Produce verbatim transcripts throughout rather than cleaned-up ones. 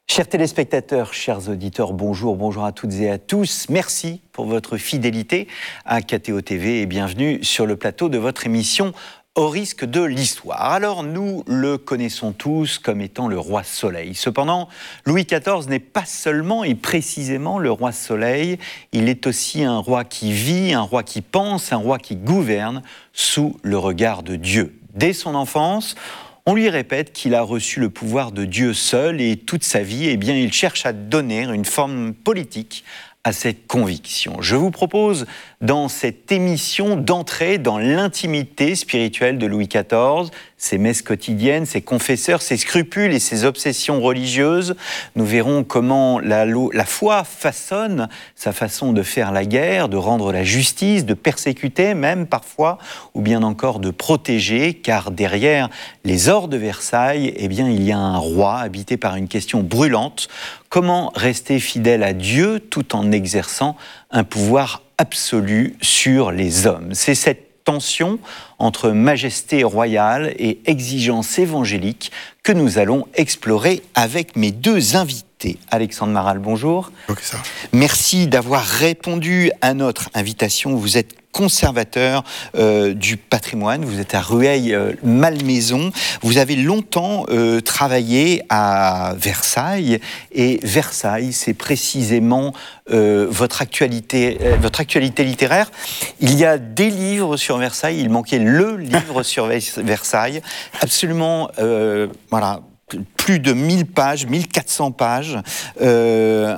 Chers téléspectateurs, chers auditeurs, bonjour, bonjour à toutes et à tous. Merci pour votre fidélité à K T O T V et bienvenue sur le plateau de votre émission Au risque de l'histoire. Alors nous le connaissons tous comme étant le roi Soleil. Cependant, Louis quatorze n'est pas seulement et précisément le roi Soleil, il est aussi un roi qui vit, un roi qui pense, un roi qui gouverne sous le regard de Dieu. Dès son enfance, on lui répète qu'il a reçu le pouvoir de Dieu seul et toute sa vie, eh bien, il cherche à donner une forme politique à cette conviction. Je vous propose dans cette émission d'entrer dans l'intimité spirituelle de Louis quatorze, ses messes quotidiennes, ses confesseurs, ses scrupules et ses obsessions religieuses. Nous verrons comment la, la foi façonne sa façon de faire la guerre, de rendre la justice, de persécuter même parfois, ou bien encore de protéger, car derrière les ors de Versailles, eh bien, il y a un roi habité par une question brûlante. Comment rester fidèle à Dieu tout en exerçant un pouvoir absolu sur les hommes? C'est cette tension entre majesté royale et exigence évangélique que nous allons explorer avec mes deux invités. Alexandre Maral, bonjour. Okay, ça. Merci d'avoir répondu à notre invitation. Vous êtes conservateur euh, du patrimoine, vous êtes à Rueil-Malmaison. Euh, vous avez longtemps euh, travaillé à Versailles, et Versailles, c'est précisément euh, votre, actualité, euh, votre actualité littéraire. Il y a des livres sur Versailles, il manquait le livre sur Versailles, absolument, euh, voilà, plus de mille pages, mille quatre cents pages. Euh,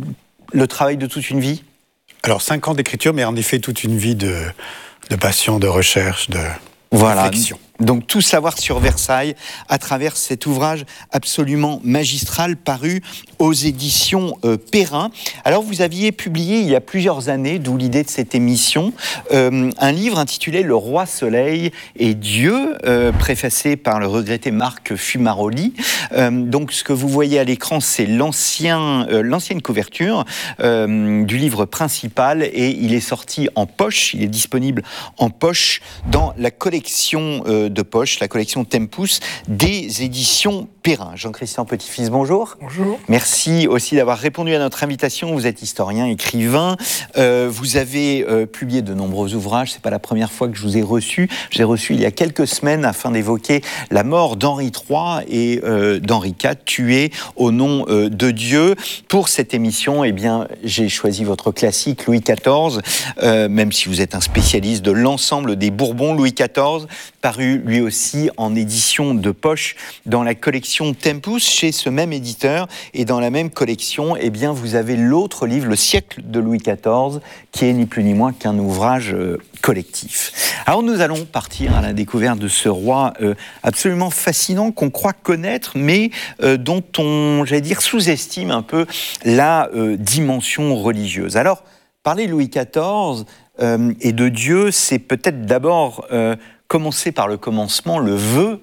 le travail de toute une vie? Alors, cinq ans d'écriture, mais en effet, toute une vie de, de passion, de recherche, de voilà. réflexion. Donc, tout savoir sur Versailles à travers cet ouvrage absolument magistral paru aux éditions euh, Perrin. Alors, vous aviez publié il y a plusieurs années, d'où l'idée de cette émission, euh, un livre intitulé « Le roi Soleil et Dieu euh, », préfacé par le regretté Marc Fumaroli. Euh, donc, ce que vous voyez à l'écran, c'est l'ancien, euh, l'ancienne couverture euh, du livre principal, et il est sorti en poche, il est disponible en poche dans la collection euh, de poche, la collection Tempus des éditions Perrin. Jean-Christian Petit-Fils, bonjour. Bonjour. Merci aussi d'avoir répondu à notre invitation. Vous êtes historien, écrivain. Euh, vous avez euh, publié de nombreux ouvrages. C'est pas la première fois que je vous ai reçu. J'ai reçu il y a quelques semaines afin d'évoquer la mort d'Henri trois et euh, d'Henri quatre, tués au nom euh, de Dieu. Pour cette émission, eh bien, j'ai choisi votre classique Louis quatorze, euh, même si vous êtes un spécialiste de l'ensemble des Bourbons. Louis quatorze, paru lui aussi en édition de poche dans la collection Tempus chez ce même éditeur, et dans la même collection, eh bien, vous avez l'autre livre, Le siècle de Louis quatorze, qui est ni plus ni moins qu'un ouvrage euh, collectif. Alors nous allons partir à la découverte de ce roi euh, absolument fascinant qu'on croit connaître, mais euh, dont on, j'allais dire, sous-estime un peu la euh, dimension religieuse. Alors, parler de Louis quatorze euh, et de Dieu, c'est peut-être d'abord euh, commencer par le commencement, le vœu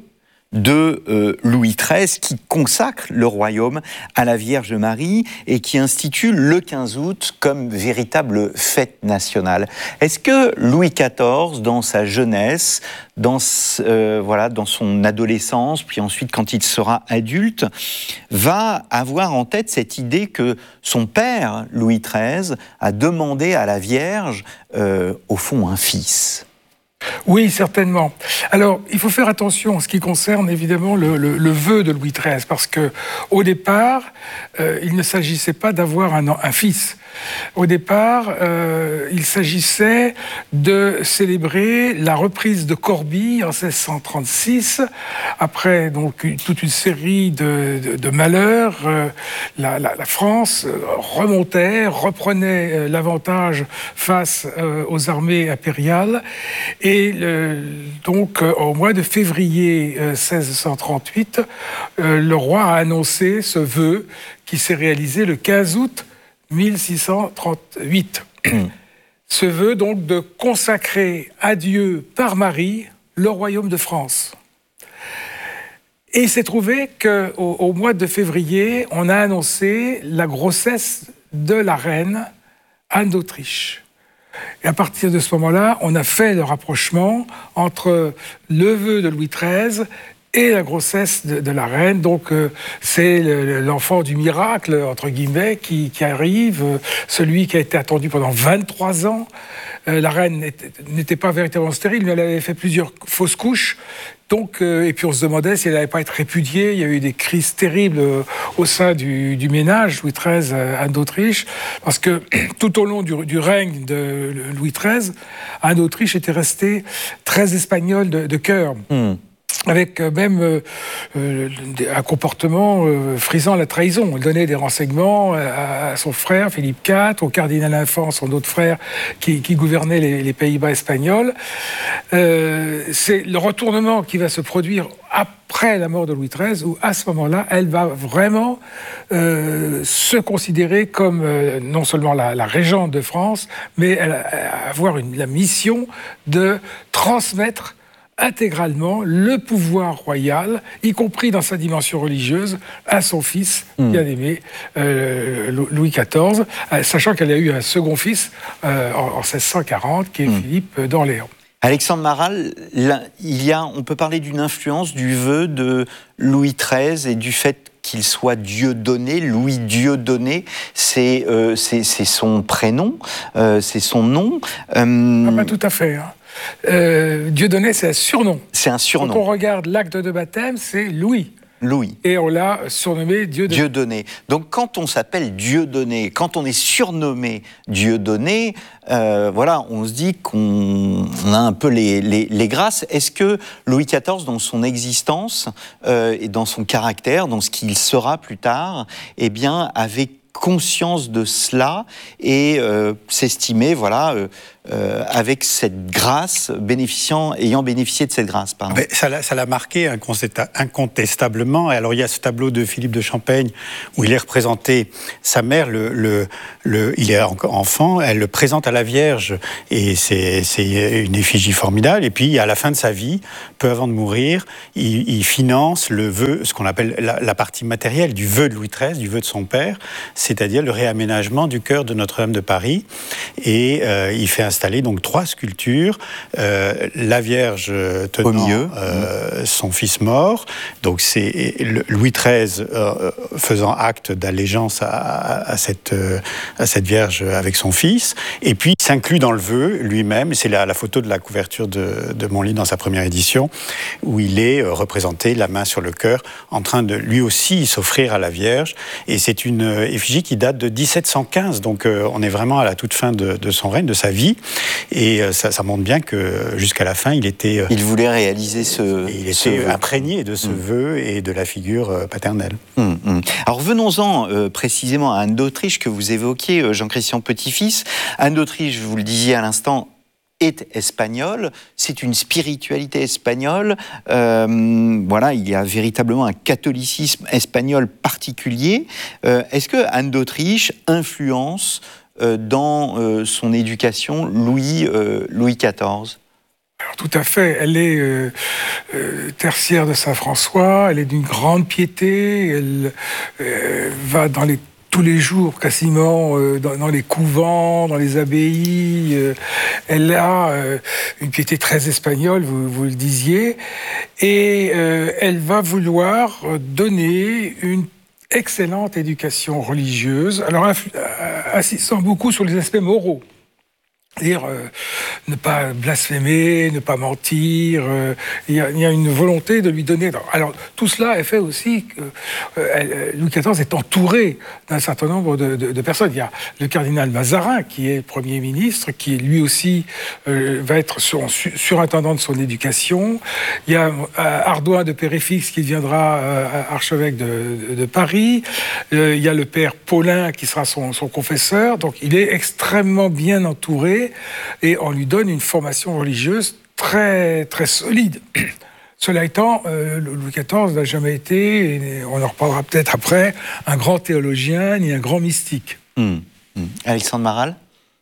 de euh, Louis treize, qui consacre le royaume à la Vierge Marie et qui institue le quinze août comme véritable fête nationale. Est-ce que Louis quatorze, dans sa jeunesse, dans, euh, voilà, dans son adolescence, puis ensuite quand il sera adulte, va avoir en tête cette idée que son père, Louis treize, a demandé à la Vierge, euh, au fond, un fils ? Oui, certainement. Alors, il faut faire attention en ce qui concerne évidemment le, le, le vœu de Louis treize, parce que au départ, euh, il ne s'agissait pas d'avoir un, un fils. Au départ, euh, il s'agissait de célébrer la reprise de Corbie en seize cent trente-six. Après donc toute une série de, de, de malheurs, euh, la, la, la France remontait, reprenait euh, l'avantage face euh, aux armées impériales. Et le, donc, euh, au mois de février euh, seize cent trente-huit, euh, le roi a annoncé ce vœu qui s'est réalisé le quinze août mille six cent trente-huit. Ce vœu donc de consacrer à Dieu par Marie le royaume de France. Et il s'est trouvé qu'au au mois de février, on a annoncé la grossesse de la reine Anne d'Autriche. Et à partir de ce moment-là, on a fait le rapprochement entre le vœu de Louis treize et la grossesse de, de la reine. Donc euh, c'est le, l'enfant du miracle, entre guillemets, qui, qui arrive, euh, celui qui a été attendu pendant vingt-trois ans. Euh, la reine n'était, n'était pas véritablement stérile, mais elle avait fait plusieurs fausses couches. Donc, euh, et puis on se demandait si elle n'allait pas être répudiée. Il y a eu des crises terribles euh, au sein du, du ménage Louis treize, euh, Anne d'Autriche, parce que tout au long du, du règne de Louis treize, Anne d'Autriche était restée très espagnole de, de cœur. Mmh. Avec même euh, euh, un comportement euh, frisant la trahison. Elle donnait des renseignements à, à son frère, Philippe quatre, au cardinal Infant, son autre frère, qui, qui gouvernait les, les Pays-Bas espagnols. Euh, c'est le retournement qui va se produire après la mort de Louis treize, où à ce moment-là, elle va vraiment euh, se considérer comme euh, non seulement la, la régente de France, mais elle va avoir une, la mission de transmettre intégralement le pouvoir royal, y compris dans sa dimension religieuse, à son fils mmh. bien-aimé, euh, Louis quatorze, euh, sachant qu'elle a eu un second fils euh, en, en seize cent quarante, qui est mmh. Philippe d'Orléans. Alexandre Maral, là, il y a, on peut parler d'une influence du vœu de Louis treize et du fait qu'il soit Dieudonné, Louis Dieudonné, c'est, euh, c'est, c'est son prénom, euh, c'est son nom. Euh... Ah ben, tout à fait, hein. Euh, Dieudonné, c'est un surnom. C'est un surnom. Quand on regarde l'acte de baptême, c'est Louis. Louis. Et on l'a surnommé Dieudonné. Dieudonné. Donc quand on s'appelle Dieudonné, quand on est surnommé Dieudonné, euh, voilà, on se dit qu'on on a un peu les, les, les grâces. Est-ce que Louis quatorze, dans son existence euh, et dans son caractère, dans ce qu'il sera plus tard, eh bien, avait conscience de cela et euh, s'estimer, voilà, euh, euh, avec cette grâce, bénéficiant, ayant bénéficié de cette grâce. Pardon. Mais ça, l'a, ça l'a marqué incontestablement. Alors il y a ce tableau de Philippe de Champaigne où il est représenté, sa mère, le, le, le, il est encore enfant, elle le présente à la Vierge et c'est, c'est une effigie formidable. Et puis à la fin de sa vie, peu avant de mourir, il, il finance le vœu, ce qu'on appelle la, la partie matérielle du vœu de Louis treize, du vœu de son père, c'est-à-dire le réaménagement du chœur de Notre-Dame de Paris. Et euh, il fait installer donc trois sculptures, euh, la Vierge tenant au milieu, euh, son fils mort, donc c'est Louis treize euh, faisant acte d'allégeance à, à, cette, euh, à cette Vierge avec son fils, et puis il s'inclut dans le vœu lui-même, c'est la, la photo de la couverture de, de mon livre dans sa première édition, où il est représenté, la main sur le cœur, en train de lui aussi s'offrir à la Vierge, et c'est une effigie qui date de dix-sept cent quinze, donc euh, on est vraiment à la toute fin de, de son règne, de sa vie, et euh, ça, ça montre bien que jusqu'à la fin, il était... Euh, il voulait réaliser ce Il était ce imprégné de ce mmh. vœu et de la figure euh, paternelle. Mmh, mmh. Alors venons-en euh, précisément à Anne d'Autriche que vous évoquiez, euh, Jean-Christian Petit-Fils. Anne d'Autriche, vous le disiez à l'instant, est espagnole, c'est une spiritualité espagnole, euh, voilà, il y a véritablement un catholicisme espagnol particulier. Euh, est-ce que Anne d'Autriche influence euh, dans euh, son éducation Louis, euh, Louis quatorze ? Alors, tout à fait. Elle est euh, euh, tertiaire de Saint-François, elle est d'une grande piété, elle euh, va dans les tous les jours, quasiment, euh, dans, dans les couvents, dans les abbayes. Euh, elle a euh, une piété très espagnole, vous, vous le disiez, et euh, elle va vouloir donner une excellente éducation religieuse, alors insistant beaucoup sur les aspects moraux. C'est-à-dire euh, ne pas blasphémer, ne pas mentir. Euh, il, y a, il y a une volonté de lui donner... Alors, tout cela est fait aussi que euh, Louis quatorze est entouré d'un certain nombre de, de, de personnes. Il y a le cardinal Mazarin, qui est Premier ministre, qui lui aussi euh, va être sur, sur, surintendant de son éducation. Il y a euh, Ardouin de Péréfixe, qui deviendra euh, archevêque de, de, de Paris. Euh, il y a le père Paulin, qui sera son, son confesseur. Donc, il est extrêmement bien entouré. Et on lui donne une formation religieuse très, très solide. Cela étant, euh, Louis quatorze n'a jamais été, et on en reparlera peut-être après, un grand théologien ni un grand mystique. Mmh. Mmh. Alexandre Maral ?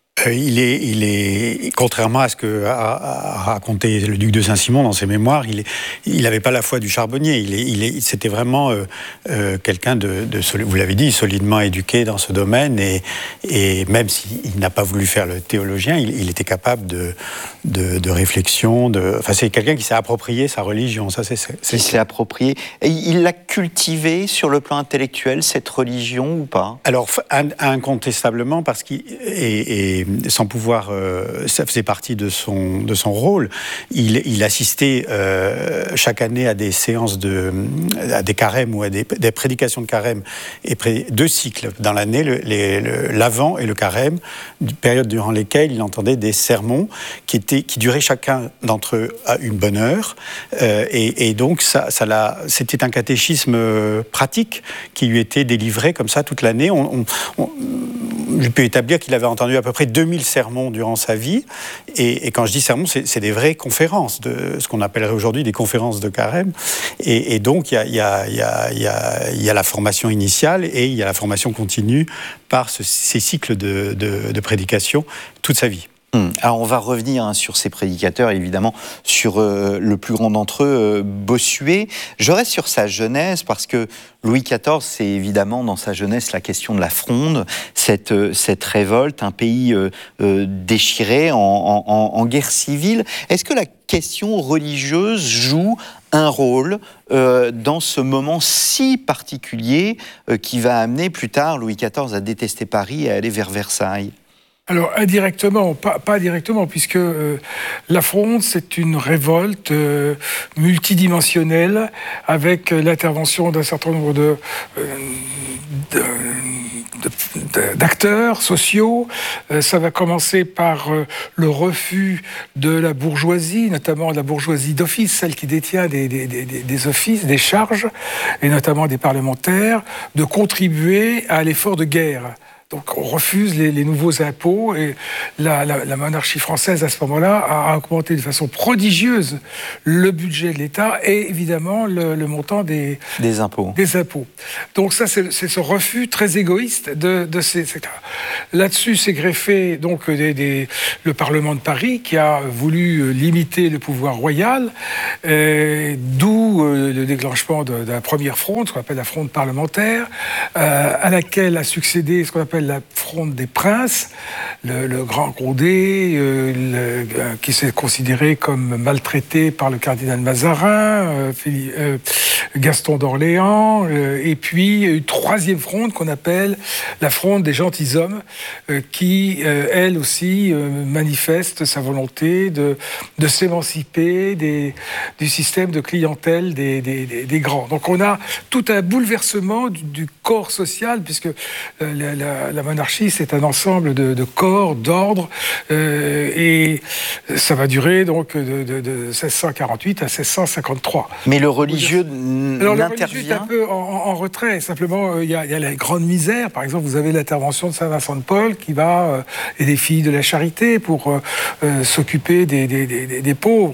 Euh, il est, il est, contrairement à ce que a, a raconté le duc de Saint-Simon dans ses mémoires, il est, il n'avait pas la foi du charbonnier. Il est, il est, c'était vraiment euh, euh, quelqu'un de, de, vous l'avez dit, solidement éduqué dans ce domaine, et, et même s'il n'a pas voulu faire le théologien, il, il était capable de, de, de réflexion. De, enfin, c'est quelqu'un qui s'est approprié sa religion. Ça, c'est, c'est, c'est... Il s'est approprié. Et il l'a cultivé sur le plan intellectuel, cette religion, ou pas? Alors, incontestablement, parce qu'il et, et sans pouvoir, euh, ça faisait partie de son, de son rôle. Il, il assistait euh, chaque année à des séances, de, à des carèmes ou à des, des prédications de carême, et pré, deux cycles dans l'année, le, les, le, l'avant et le carême, période durant lesquelles il entendait des sermons qui, étaient, qui duraient chacun d'entre eux à une bonne heure. Euh, et, et donc, ça, ça l'a, c'était un catéchisme pratique qui lui était délivré comme ça toute l'année. On, on, on, je peux établir qu'il avait entendu à peu près deux mille sermons durant sa vie, et, et quand je dis sermons, c'est, c'est des vraies conférences, de ce qu'on appellerait aujourd'hui des conférences de carême, et, et donc il y a, y, a, y, a, y, a, y a la formation initiale et il y a la formation continue par ce, ces cycles de, de, de prédication toute sa vie. Hum. Alors on va revenir hein, sur ces prédicateurs, évidemment, sur euh, le plus grand d'entre eux, euh, Bossuet. Je reste sur sa jeunesse, parce que Louis quatorze, c'est évidemment dans sa jeunesse la question de la Fronde, cette, euh, cette révolte, un pays euh, euh, déchiré en, en, en guerre civile. Est-ce que la question religieuse joue un rôle euh, dans ce moment si particulier euh, qui va amener plus tard Louis quatorze à détester Paris et à aller vers Versailles? Alors, indirectement, pas, pas directement, puisque euh, la Fronde, c'est une révolte euh, multidimensionnelle, avec euh, l'intervention d'un certain nombre de, euh, de, de, d'acteurs sociaux. Euh, ça va commencer par euh, le refus de la bourgeoisie, notamment de la bourgeoisie d'office, celle qui détient des, des, des, des offices, des charges, et notamment des parlementaires, de contribuer à l'effort de guerre. Donc on refuse les, les nouveaux impôts, et la, la, la monarchie française à ce moment-là a augmenté de façon prodigieuse le budget de l'État et évidemment le, le montant des, des impôts. Des impôts. Donc ça, c'est, c'est ce refus très égoïste de, de ces, ces cas. Là-dessus, s'est greffé donc des, des, le Parlement de Paris qui a voulu limiter le pouvoir royal, euh, d'où euh, le déclenchement de, de la première fronde, ce qu'on appelle la fronde parlementaire, euh, à laquelle a succédé ce qu'on appelle la fronde des princes, le, le grand Condé, euh, le, euh, qui s'est considéré comme maltraité par le cardinal Mazarin, euh, Philippe, euh, Gaston d'Orléans, euh, et puis une troisième fronde qu'on appelle la fronde des gentilshommes, euh, qui, euh, elle aussi, euh, manifeste sa volonté de, de s'émanciper des, du système de clientèle des, des, des, des grands. Donc on a tout un bouleversement du, du corps social, puisque euh, la, la, la monarchie, c'est un ensemble de, de corps, d'ordres, euh, et ça va durer donc de, de, de seize cent quarante-huit à seize cent cinquante-trois. Mais le religieux Alors, n'intervient... le religieux est un peu en, en retrait. Simplement, il euh, y, y a la grande misère. Par exemple, vous avez l'intervention de Saint-Vincent de Paul qui va, euh, et des filles de la charité, pour euh, euh, s'occuper des, des, des, des pauvres.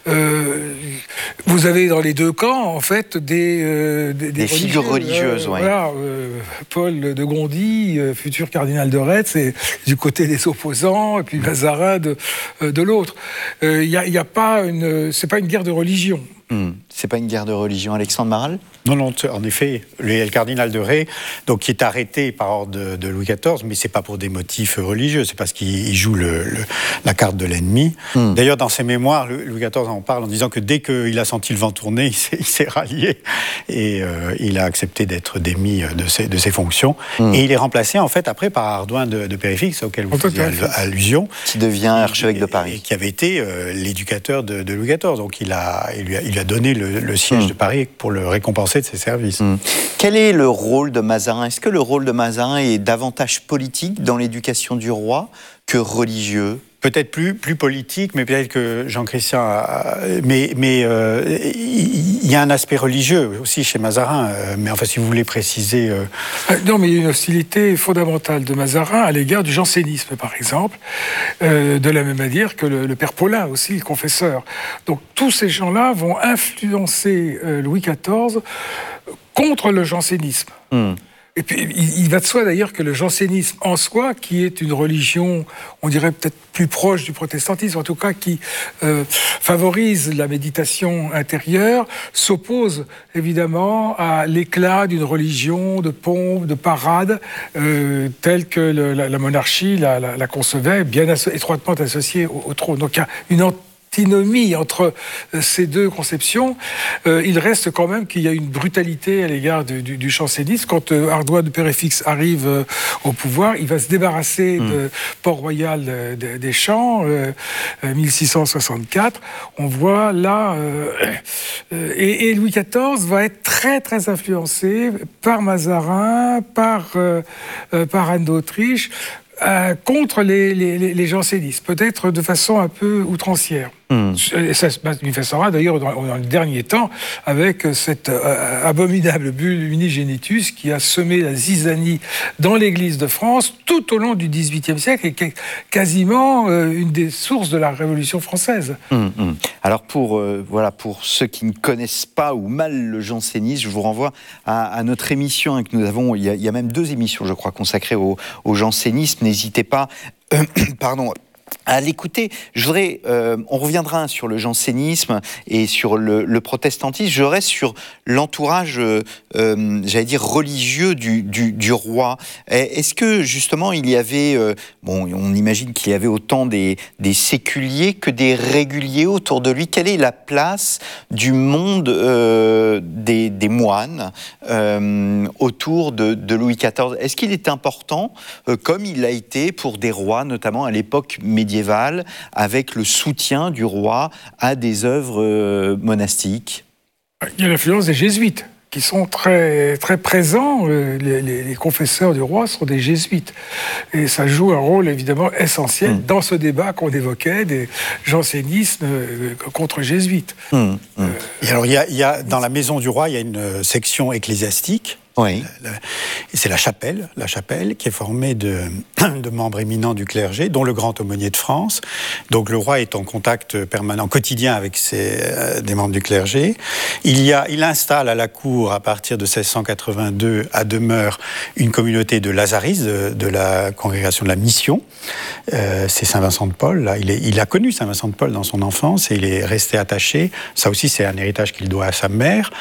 Euh, vous avez dans les deux camps, en fait, des, euh, des, des, des figures religieuses. Euh, ouais. Voilà, euh, Paul de Gondy, euh, futur cardinal de Retz, c'est du côté des opposants, et puis Mazarin de, euh, de l'autre. Il euh, y a, y a pas une, c'est pas une guerre de religion. Mmh. C'est pas une guerre de religion, Alexandre Maral? Non, non, en effet, le cardinal de Retz, donc qui est arrêté par ordre de, de Louis quatorze, mais c'est pas pour des motifs religieux, c'est parce qu'il joue le, le, la carte de l'ennemi. Mmh. D'ailleurs, dans ses mémoires, Louis quatorze en parle en disant que dès qu'il a senti le vent tourner, il s'est, il s'est rallié et euh, il a accepté d'être démis de ses, de ses fonctions. Mmh. Et il est remplacé en fait après par Ardouin de, de Périfix, auquel vous faisiez allusion, qui devient archevêque de Paris, et qui avait été euh, l'éducateur de, de Louis quatorze. Donc il a, il lui a, il lui a donné le Le, le siège mmh. de Paris pour le récompenser de ses services. Mmh. Quel est le rôle de Mazarin? Est-ce que le rôle de Mazarin est davantage politique dans l'éducation du roi que religieux? Peut-être plus, plus politique, mais peut-être que Jean-Christian a... Mais, mais euh, il y a un aspect religieux aussi chez Mazarin. Mais enfin, si vous voulez préciser... Euh... Non, mais il y a une hostilité fondamentale de Mazarin à l'égard du jansénisme, par exemple, euh, de la même manière que le, le père Paulin, aussi, le confesseur. Donc, tous ces gens-là vont influencer euh, Louis quatorze contre le jansénisme. Mmh. Et puis, il, il va de soi d'ailleurs que le jansénisme en soi, qui est une religion, on dirait peut-être plus proche du protestantisme, en tout cas qui euh, favorise la méditation intérieure, s'oppose évidemment à l'éclat d'une religion de pompe, de parade, euh, telle que le, la, la monarchie la, la, la concevait, bien asso- étroitement associée au, au trône. Donc il y a une antinomie entre ces deux conceptions. Euh, il reste quand même qu'il y a une brutalité à l'égard du, du, du jansénisme. Quand euh, Ardois de Péréfixe arrive euh, au pouvoir, il va se débarrasser mmh. de Port-Royal euh, de, des Champs, euh, mille six cent soixante-quatre. On voit là... Euh, euh, et, et Louis quatorze va être très, très influencé par Mazarin, par, euh, euh, par Anne d'Autriche, Euh, contre les, les, les jansénistes, peut-être de façon un peu outrancière. Mmh. Et ça se manifestera d'ailleurs dans, dans le dernier temps avec cet euh, abominable bulle Unigenitus qui a semé la zizanie dans l'Église de France tout au long du dix-huitième siècle et qui est quasiment euh, une des sources de la Révolution française. Mmh, mmh. Alors pour, euh, voilà, pour ceux qui ne connaissent pas ou mal le jansénisme, je vous renvoie à, à notre émission hein, que nous avons, il y, a, il y a même deux émissions je crois consacrées au, au jansénisme, n'hésitez pas, euh, pardon, à l'écouter. Je voudrais, euh, on reviendra sur le jansénisme et sur le, le protestantisme. Je reste sur l'entourage, euh, euh, j'allais dire religieux du, du, du roi. Est-ce que justement il y avait, euh, bon, on imagine qu'il y avait autant des, des séculiers que des réguliers autour de lui. Quelle est la place du monde euh, des, des moines euh, autour de, de Louis quatorze? Est-ce qu'il est important, euh, comme il l'a été pour des rois, notamment à l'époque médiévale, avec le soutien du roi à des œuvres euh, monastiques? Il y a l'influence des jésuites qui sont très, très présents. Les, les, les confesseurs du roi sont des jésuites. Et ça joue un rôle évidemment essentiel mmh. dans ce débat qu'on évoquait des jansénismes contre jésuites. Mmh. Mmh. Euh, Et alors, il y a, il y a, dans la maison du roi, il y a une section ecclésiastique. Oui. C'est la chapelle, la chapelle qui est formée de, de membres éminents du clergé, dont le grand aumônier de France. Donc le roi est en contact permanent, quotidien avec ses, euh, des membres du clergé. Il, y a, il installe à la cour, à partir de seize cent quatre-vingt-deux, à demeure, une communauté de lazaristes, de, de la congrégation de la Mission. Euh, c'est Saint-Vincent de Paul. Là. Il, est, il a connu Saint-Vincent de Paul dans son enfance et il est resté attaché. Ça aussi, c'est un héritage qu'il doit à sa mère.